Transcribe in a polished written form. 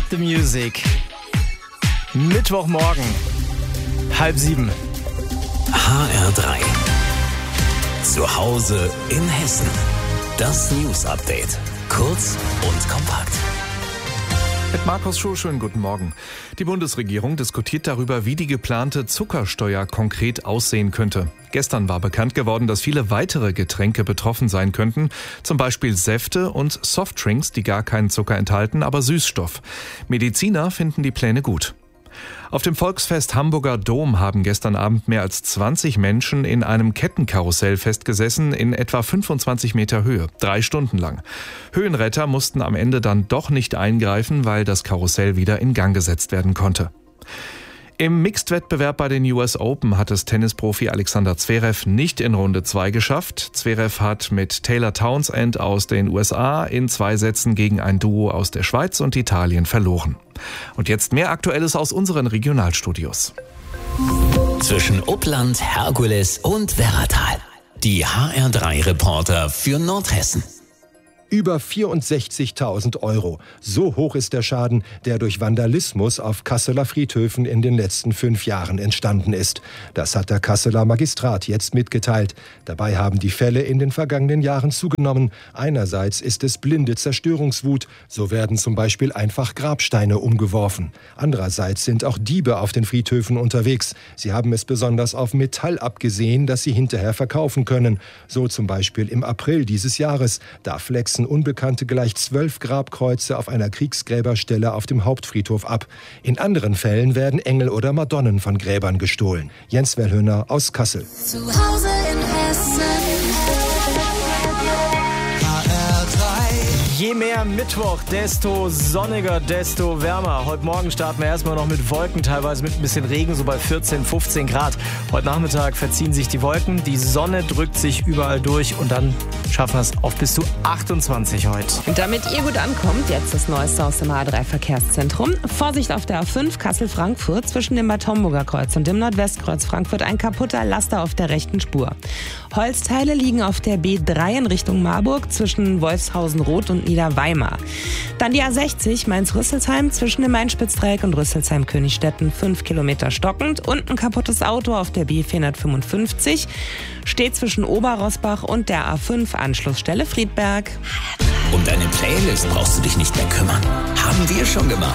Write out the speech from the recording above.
the Music. Mittwochmorgen, 6:30. HR3. Zu Hause in Hessen. Das News Update. Kurz und kompakt. Mit Markus Schuh, schönen guten Morgen. Die Bundesregierung diskutiert darüber, wie die geplante Zuckersteuer konkret aussehen könnte. Gestern war bekannt geworden, dass viele weitere Getränke betroffen sein könnten, zum Beispiel Säfte und Softdrinks, die gar keinen Zucker enthalten, aber Süßstoff. Mediziner finden die Pläne gut. Auf dem Volksfest Hamburger Dom haben gestern Abend mehr als 20 Menschen in einem Kettenkarussell festgesessen in etwa 25 Meter Höhe, 3 Stunden lang. Höhenretter mussten am Ende dann doch nicht eingreifen, weil das Karussell wieder in Gang gesetzt werden konnte. Im Mixed-Wettbewerb bei den US Open hat es Tennisprofi Alexander Zverev nicht in Runde 2 geschafft. Zverev hat mit Taylor Townsend aus den USA in 2 Sätzen gegen ein Duo aus der Schweiz und Italien verloren. Und jetzt mehr Aktuelles aus unseren Regionalstudios. Zwischen Uppland, Herkules und Werratal. Die HR3-Reporter für Nordhessen. Über 64.000 Euro. So hoch ist der Schaden, der durch Vandalismus auf Kasseler Friedhöfen in den letzten 5 Jahren entstanden ist. Das hat der Kasseler Magistrat jetzt mitgeteilt. Dabei haben die Fälle in den vergangenen Jahren zugenommen. Einerseits ist es blinde Zerstörungswut. So werden zum Beispiel einfach Grabsteine umgeworfen. Andererseits sind auch Diebe auf den Friedhöfen unterwegs. Sie haben es besonders auf Metall abgesehen, das sie hinterher verkaufen können. So zum Beispiel im April dieses Jahres. Da flexen Unbekannte gleich 12 Grabkreuze auf einer Kriegsgräberstelle auf dem Hauptfriedhof ab. In anderen Fällen werden Engel oder Madonnen von Gräbern gestohlen. Jens Wellhöhner aus Kassel. Zu Hause in Hessen. Je mehr Mittwoch, desto sonniger, desto wärmer. Heute Morgen starten wir erstmal noch mit Wolken, teilweise mit ein bisschen Regen, so bei 14, 15 Grad. Heute Nachmittag verziehen sich die Wolken, die Sonne drückt sich überall durch und dann schaffen wir es auf bis zu 28 heute. Und damit ihr gut ankommt, jetzt das Neueste aus dem A3-Verkehrszentrum. Vorsicht auf der A5 Kassel-Frankfurt zwischen dem Bad Homburger Kreuz und dem Nordwestkreuz Frankfurt ein kaputter Laster auf der rechten Spur. Holzteile liegen auf der B3 in Richtung Marburg zwischen Wolfshausen-Rot und Niederweimar. Dann die A60 Mainz-Rüsselsheim zwischen dem Main-Spitz-Dreieck und Rüsselsheim-Königstetten 5 Kilometer stockend und ein kaputtes Auto auf der B455 steht zwischen Oberrosbach und der A5 Anschlussstelle Friedberg. Um deine Playlist brauchst du dich nicht mehr kümmern. Haben wir schon gemacht.